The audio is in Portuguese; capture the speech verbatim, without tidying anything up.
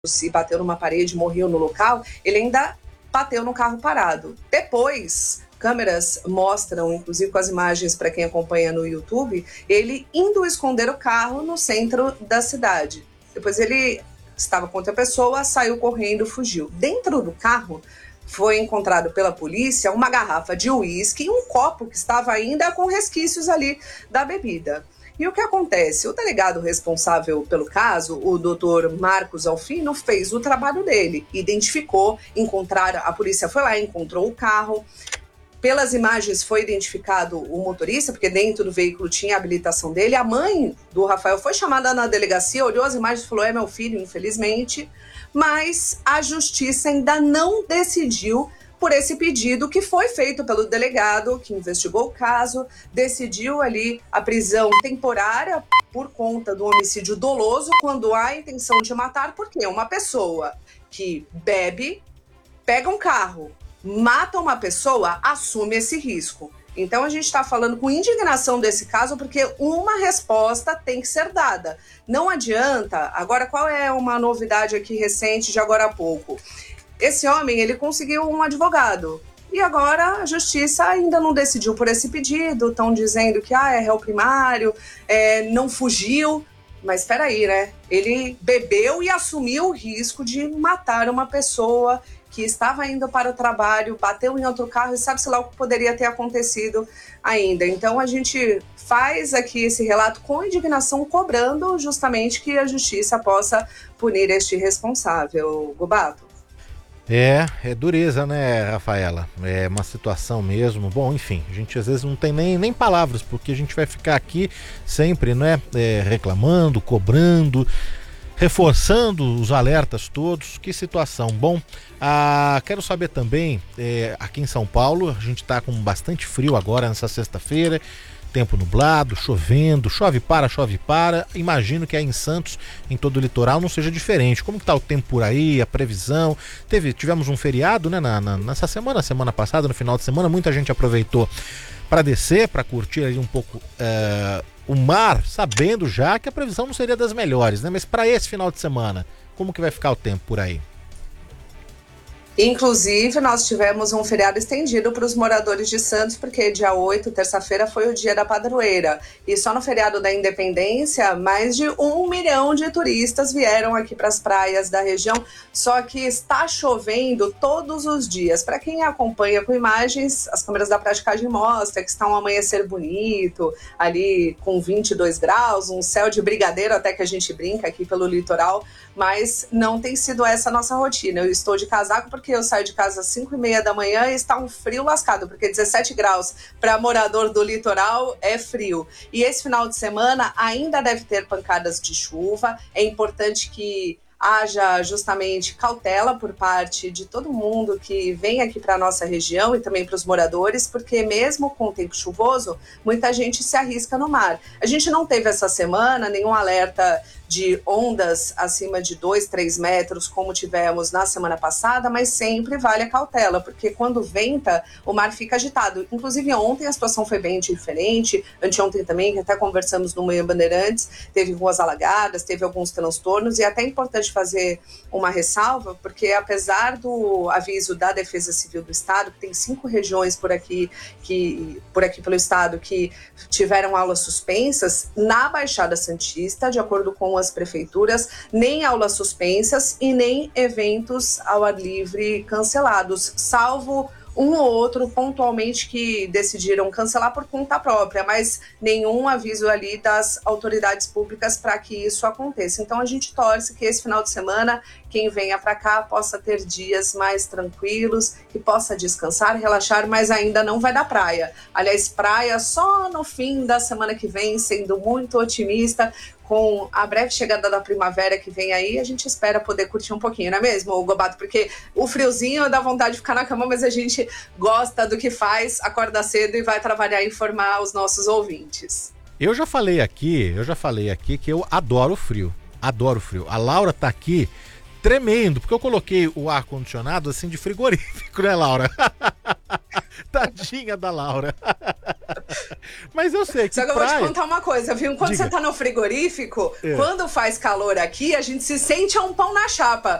e bateu numa parede, morreu no local, ele ainda bateu no carro parado. Depois, câmeras mostram, inclusive com as imagens para quem acompanha no YouTube, ele indo esconder o carro no centro da cidade. Depois ele estava com outra pessoa, saiu correndo, fugiu. Dentro do carro foi encontrado pela polícia uma garrafa de uísque e um copo que estava ainda com resquícios ali da bebida. E o que acontece? O delegado responsável pelo caso, o doutor Marcos Alfino, fez o trabalho dele, identificou, encontrar, a polícia foi lá, encontrou o carro. Pelas imagens foi identificado o motorista, porque dentro do veículo tinha a habilitação dele. A mãe do Rafael foi chamada na delegacia, olhou as imagens e falou: é meu filho, infelizmente. Mas a justiça ainda não decidiu por esse pedido que foi feito pelo delegado que investigou o caso, decidiu ali a prisão temporária por conta do homicídio doloso quando há intenção de matar, porque uma pessoa que bebe, pega um carro, mata uma pessoa, assume esse risco. Então a gente está falando com indignação desse caso porque uma resposta tem que ser dada. Não adianta. Agora, qual é uma novidade aqui recente de agora há pouco? Esse homem, ele conseguiu um advogado. E agora a justiça ainda não decidiu por esse pedido. Estão dizendo que ah, é réu primário, é, não fugiu. Mas espera aí, né? Ele bebeu e assumiu o risco de matar uma pessoa que estava indo para o trabalho, bateu em outro carro e sabe-se lá o que poderia ter acontecido ainda. Então a gente faz aqui esse relato com indignação, cobrando justamente que a justiça possa punir este responsável. Gobato. É, é dureza, né, Rafaela? É uma situação mesmo. Bom, enfim, a gente às vezes não tem nem, nem palavras, porque a gente vai ficar aqui sempre, né, é, reclamando, cobrando, reforçando os alertas todos. Que situação. Bom, ah, quero saber também, é, aqui em São Paulo, a gente está com bastante frio agora nessa sexta-feira, tempo nublado, chovendo, chove para, chove para. Imagino que aí em Santos, em todo o litoral, não seja diferente. Como está o tempo por aí, a previsão? Teve, tivemos um feriado, né, na, na, nessa semana, semana passada, no final de semana, muita gente aproveitou para descer, para curtir ali um pouco é, o mar, sabendo já que a previsão não seria das melhores, né? Mas para esse final de semana, como que vai ficar o tempo por aí? Inclusive, nós tivemos um feriado estendido para os moradores de Santos, porque dia oito, terça-feira, foi o dia da padroeira. E só no feriado da Independência, mais de um milhão de turistas vieram aqui para as praias da região. Só que está chovendo todos os dias. Para quem acompanha com imagens, as câmeras da praticagem mostram que está um amanhecer bonito, ali com vinte e dois graus, um céu de brigadeiro, até que a gente brinca aqui pelo litoral. Mas não tem sido essa a nossa rotina. Eu estou de casaco porque eu saio de casa às cinco e meia da manhã e está um frio lascado, porque dezessete graus para morador do litoral é frio. E esse final de semana ainda deve ter pancadas de chuva. É importante que haja justamente cautela por parte de todo mundo que vem aqui para a nossa região e também para os moradores, porque mesmo com o tempo chuvoso, muita gente se arrisca no mar. A gente não teve essa semana nenhum alerta de ondas acima de dois, três metros, como tivemos na semana passada, mas sempre vale a cautela, porque quando venta, o mar fica agitado. Inclusive ontem a situação foi bem diferente, anteontem também, que até conversamos no Manhã Bandeirantes, teve ruas alagadas, teve alguns transtornos, e é até importante fazer uma ressalva, porque apesar do aviso da Defesa Civil do Estado, que tem cinco regiões por aqui, que, por aqui pelo Estado que tiveram aulas suspensas, na Baixada Santista, de acordo com as prefeituras, nem aulas suspensas e nem eventos ao ar livre cancelados, salvo um ou outro pontualmente que decidiram cancelar por conta própria, mas nenhum aviso ali das autoridades públicas para que isso aconteça. Então a gente torce que esse final de semana quem venha para cá possa ter dias mais tranquilos, que possa descansar, relaxar, mas ainda não vai dar praia. Aliás, praia só no fim da semana que vem, sendo muito otimista, com a breve chegada da primavera que vem aí, a gente espera poder curtir um pouquinho, não é mesmo, Gobato? Porque o friozinho dá vontade de ficar na cama, mas a gente gosta do que faz, acorda cedo e vai trabalhar e informar os nossos ouvintes. Eu já falei aqui, eu já falei aqui que eu adoro frio, adoro frio. A Laura tá aqui tremendo, porque eu coloquei o ar-condicionado assim de frigorífico, né, Laura? Tadinha da Laura. Mas eu sei que Só que praia... eu vou te contar uma coisa, viu? Quando Diga. você tá no frigorífico, É. quando faz calor aqui, a gente se sente a um pão na chapa.